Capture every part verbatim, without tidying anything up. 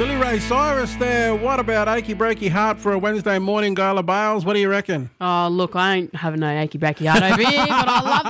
Billy Ray Cyrus there. What about Achy Breaky Heart for a Wednesday morning, Gala Bales? What do you reckon? Oh, look, I ain't having no achy breaky heart over here, but I love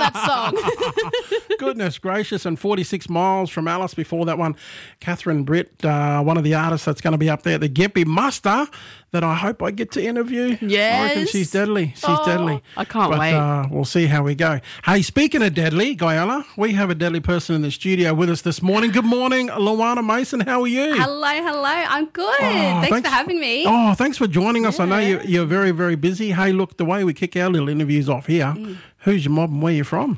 that song. Goodness gracious, and forty-six miles from Alice before that one. Catherine Britt, uh, one of the artists that's going to be up there at the Gympie Muster that I hope I get to interview. Yes. I reckon she's deadly. She's Oh, deadly. I can't but, wait. Uh, we'll see how we go. Hey, speaking of deadly, Guyala, we have a deadly person in the studio with us this morning. Good morning, Luana Mason. How are you? Hello, hello. I'm good. thanks, thanks- for having me. Oh, thanks for joining us. I know Yeah. you, you're very, very busy. Hey, look, the way we kick our little interviews off here, who's your mob and where you from?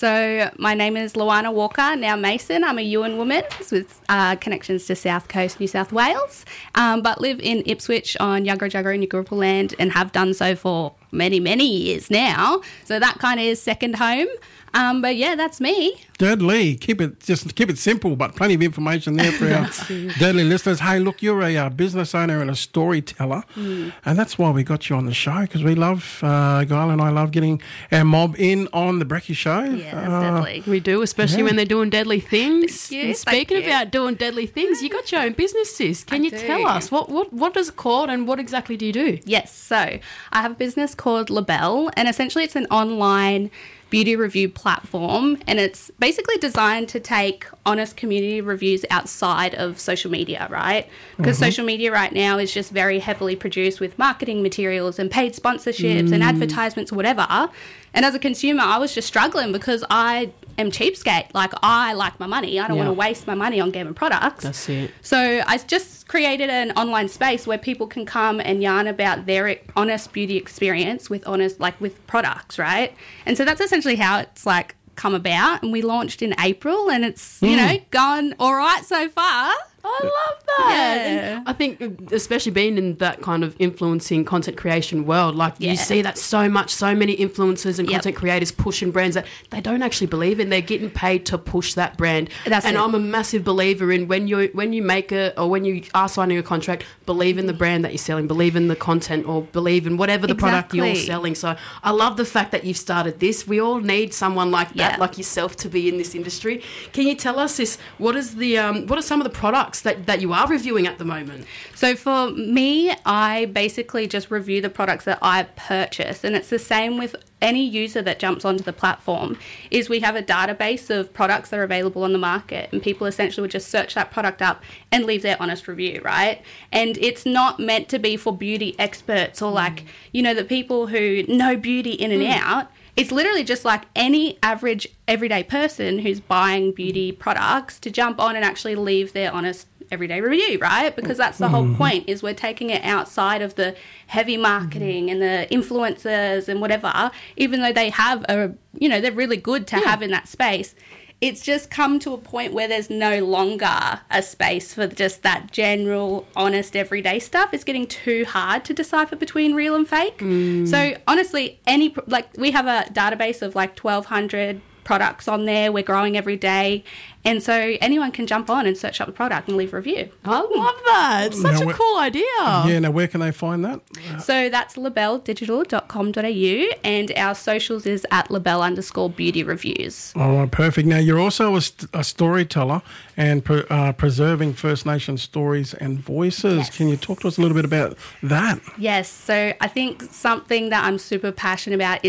So my name is Luana Walker, now Mason. I'm a Ewan woman with uh, connections to South Coast, New South Wales, um, but live in Ipswich on Yagara Jagara and Yugurpa land and have done so for many, many years now. So that kind of is second home. Um, but yeah, that's me. Deadly. Keep it just keep it simple, but plenty of information there for our deadly listeners. Hey, look, you're a uh, business owner and a storyteller, Mm. and that's why we got you on the show, because we love, uh, Guile and I love getting our mob in on the Brekkie Show. Yeah, that's Uh, deadly. We do, especially Yeah. when they're doing deadly things. Thank you, And thank speaking you. about doing deadly things, you got your own business, sis. Can I you do. tell us what, what what is it called and what exactly do you do? Yes, so I have a business called Labelle, and essentially it's an online beauty review platform, and it's basically designed to take honest community reviews outside of social media, right? Because social media right now is just very heavily produced with marketing materials and paid sponsorships and advertisements or whatever. And as a consumer, I was just struggling because I am cheapskate. Like, I like my money. I don't Yeah. want to waste my money on gaming products. That's it. So I just created an online space where people can come and yarn about their honest beauty experience with honest, like with products, right? And so that's essentially how it's like come about. And we launched in April, and it's, you know, gone all right so far. I love that. Yeah. And I think, especially being in that kind of influencing content creation world, like Yeah. you see that so much, so many influencers and Yep. content creators pushing brands that they don't actually believe in. They're getting paid to push that brand. That's and it. I'm a massive believer in when you when you make a or when you are signing a contract, believe in the brand that you're selling, believe in the content, or believe in whatever the product you're Exactly. selling. So I love the fact that you've started this. We all need someone like that, Yeah. like yourself, to be in this industry. Can you tell us this? What is the um, what are some of the products that, that you are reviewing at the moment? So for me, I basically just review the products that I purchase, and it's the same with any user that jumps onto the platform. Is we have a database of products that are available on the market, and people essentially would just search that product up and leave their honest review, right? And it's not meant to be for beauty experts or like, you know, the people who know beauty in and out. It's literally just like any average everyday person who's buying beauty products to jump on and actually leave their honest everyday review, right? Because that's the whole point, is we're taking it outside of the heavy marketing and the influencers and whatever, even though they have a, you know, they're really good to have in that space. It's just come to a point where there's no longer a space for just that general, honest, everyday stuff. It's getting too hard to decipher between real and fake. So honestly, any, pr- like we have a database of like twelve hundred products on there. We're growing every day. And so anyone can jump on and search up the product and leave a review. I love that. It's such Now a we're- cool idea. Yeah, now where can they find that? So that's labelle digital dot com dot a u, and our socials is at labelle underscore beauty reviews. All right, perfect. Now, you're also a, st- a storyteller and pre- uh, preserving First Nation stories and voices. Yes. Can you talk to us a little bit about that? Yes, so I think something that I'm super passionate about